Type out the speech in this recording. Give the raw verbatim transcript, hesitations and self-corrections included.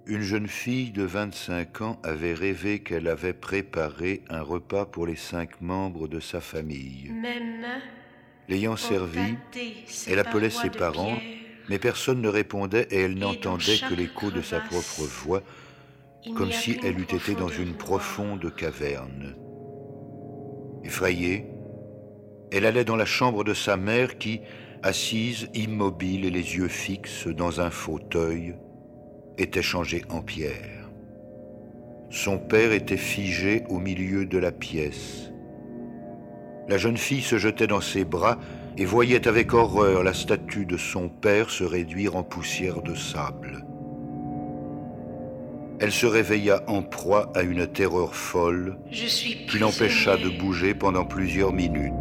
Une jeune fille de vingt-cinq ans avait rêvé qu'elle avait préparé un repas pour les cinq membres de sa famille. L'ayant servi, elle appelait ses parents, mais personne ne répondait et elle n'entendait que l'écho de sa propre voix, comme si elle eût été dans une profonde caverne. Effrayée, elle allait dans la chambre de sa mère qui, assise, immobile et les yeux fixes dans un fauteuil, était changée en pierre. Son père était figé au milieu de la pièce. La jeune fille se jetait dans ses bras et voyait avec horreur la statue de son père se réduire en poussière de sable. Elle se réveilla en proie à une terreur folle qui l'empêcha de bouger pendant plusieurs minutes.